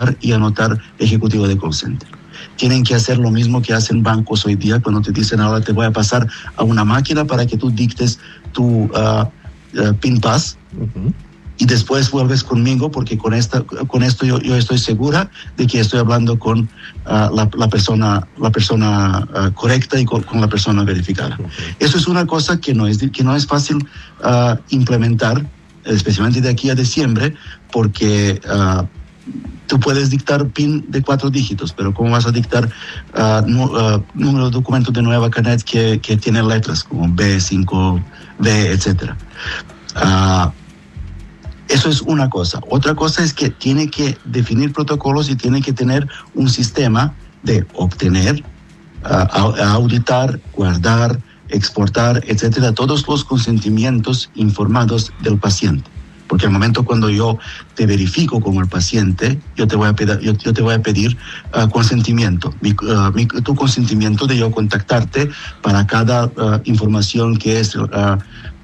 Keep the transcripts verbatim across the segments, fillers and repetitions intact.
identificar y anotar ejecutivo de call center. Tienen que hacer lo mismo que hacen bancos hoy día cuando te dicen ahora te voy a pasar a una máquina para que tú dictes tu uh, uh, PIN pass. Uh-huh. Y después vuelves conmigo porque con esta, con esto yo, yo estoy segura de que estoy hablando con uh, la, la persona, la persona uh, correcta y con, con la persona verificada. Okay. Eso es una cosa que no es, que no es fácil uh, implementar, especialmente de aquí a diciembre, porque uh, tú puedes dictar PIN de cuatro dígitos, pero ¿cómo vas a dictar uh, nu, uh, número de documentos de nueva Canet que, que tiene letras como B, cinco B, etcétera? Uh, Eso es una cosa. Otra cosa es que tiene que definir protocolos y tiene que tener un sistema de obtener, uh, auditar, guardar, exportar, etcétera, todos los consentimientos informados del paciente. Porque al momento cuando yo te verifico como el paciente, yo te voy a pedir, yo, yo te voy a pedir uh, consentimiento, mi, uh, mi, tu consentimiento de yo contactarte para cada uh, información que es... Uh,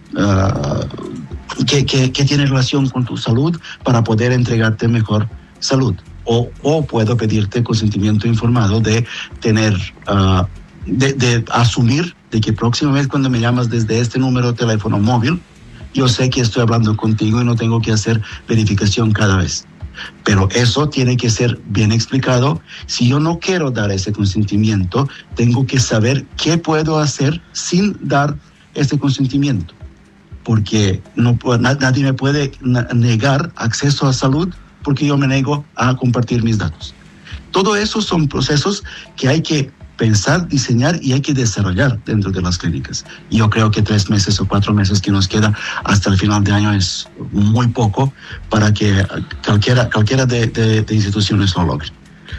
uh, Que, que, que tiene relación con tu salud para poder entregarte mejor salud. O, o puedo pedirte consentimiento informado de tener, uh, de, de asumir de que próxima vez cuando me llamas desde este número de teléfono móvil, yo sé que estoy hablando contigo y no tengo que hacer verificación cada vez. Pero eso tiene que ser bien explicado. Si yo no quiero dar ese consentimiento, tengo que saber qué puedo hacer sin dar ese consentimiento. Porque no, nadie me puede negar acceso a salud porque yo me nego a compartir mis datos. Todo eso son procesos que hay que pensar, diseñar y hay que desarrollar dentro de las clínicas. Y yo creo que tres meses o cuatro meses que nos queda hasta el final de año es muy poco para que cualquiera, cualquiera de, de, de instituciones lo logre.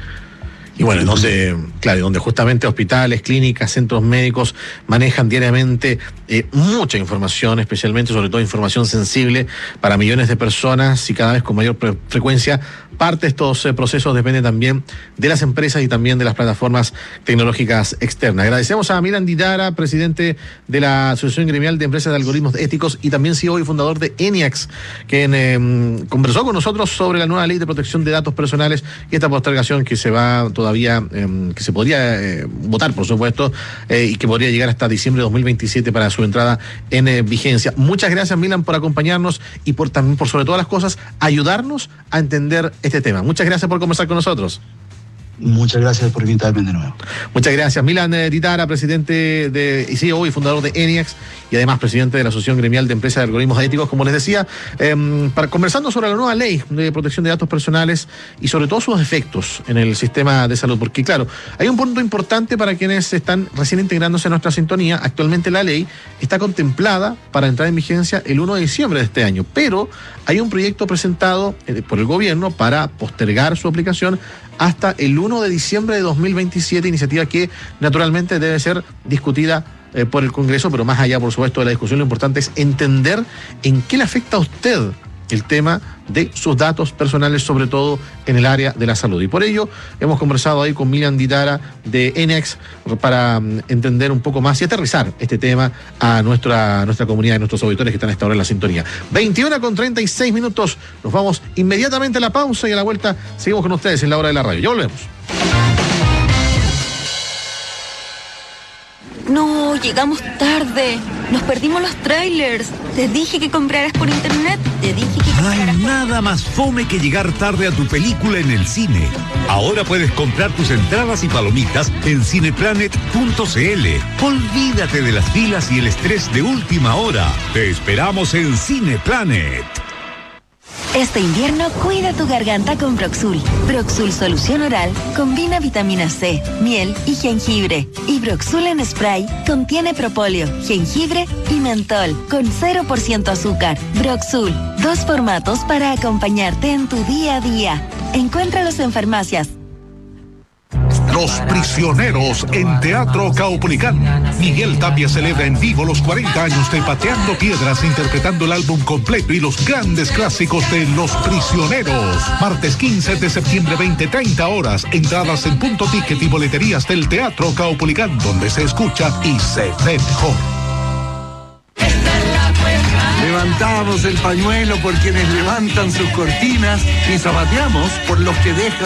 Y bueno, donde, claro, donde justamente hospitales, clínicas, centros médicos manejan diariamente eh, mucha información, especialmente, sobre todo, información sensible para millones de personas y cada vez con mayor pre- frecuencia. Parte de estos eh, procesos depende también de las empresas y también de las plataformas tecnológicas externas. Agradecemos a Milan Ditara, presidente de la Asociación Gremial de Empresas de Algoritmos Éticos y también C E O y fundador de ENIAX, quien eh, conversó con nosotros sobre la nueva ley de protección de datos personales y esta postergación que se va todavía, eh, que se podría eh, votar, por supuesto, eh, y que podría llegar hasta diciembre de dos mil veintisiete para su entrada en eh, vigencia. Muchas gracias, Milan, por acompañarnos y por también, por sobre todas las cosas, ayudarnos a entender este tema. Muchas gracias por conversar con nosotros. Muchas gracias por invitarme de nuevo. Muchas gracias. Milan eh, Ditara, presidente de C E O y fundador de ENIAX y además presidente de la Asociación Gremial de Empresas de Algoritmos Éticos, como les decía, eh, para, conversando sobre la nueva ley de protección de datos personales y sobre todo sus efectos en el sistema de salud. Porque claro, hay un punto importante para quienes están recién integrándose en nuestra sintonía. Actualmente la ley está contemplada para entrar en vigencia el primero de diciembre de este año, pero hay un proyecto presentado eh, por el gobierno para postergar su aplicación hasta el primero de diciembre de dos mil veintisiete, iniciativa que naturalmente debe ser discutida eh, por el Congreso, pero más allá, por supuesto, de la discusión, lo importante es entender en qué le afecta a usted el tema de sus datos personales, sobre todo en el área de la salud. Y por ello hemos conversado ahí con Milan Ditara de ENIAX para um, entender un poco más y aterrizar este tema a nuestra, a nuestra comunidad y nuestros auditores que están a esta hora en la sintonía. veintiuno con treinta y seis minutos. Nos vamos inmediatamente a la pausa y a la vuelta seguimos con ustedes en la hora de la radio. Ya volvemos. No, llegamos tarde. Nos perdimos los trailers. Te dije que compraras por internet. Te dije que No compraras hay por... nada más fome que llegar tarde a tu película en el cine. Ahora puedes comprar tus entradas y palomitas en cineplanet punto c l. Olvídate de las filas y el estrés de última hora. Te esperamos en Cineplanet. Este invierno cuida tu garganta con Broxul. Broxul Solución Oral combina vitamina C, miel y jengibre. Y Broxul en spray contiene propóleo, jengibre y mentol con cero por ciento azúcar. Broxul, dos formatos para acompañarte en tu día a día. Encuéntralos en farmacias. Los Prisioneros en Teatro Caupolicán. Miguel Tapia celebra en vivo los cuarenta años de Pateando Piedras, interpretando el álbum completo y los grandes clásicos de Los Prisioneros. Martes quince de septiembre, veinte treinta horas. Entradas en Punto Ticket y boleterías del Teatro Caupolicán, donde se escucha y se ve mejor. Levantamos el pañuelo por quienes levantan sus cortinas y zapateamos por los que dejan